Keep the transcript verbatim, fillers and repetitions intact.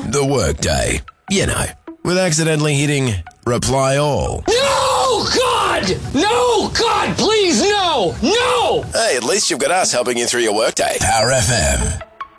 the workday. You know, with accidentally hitting reply all. No, God! No, God, please, no! No! Hey, at least you've got us helping you through your workday. Power F M.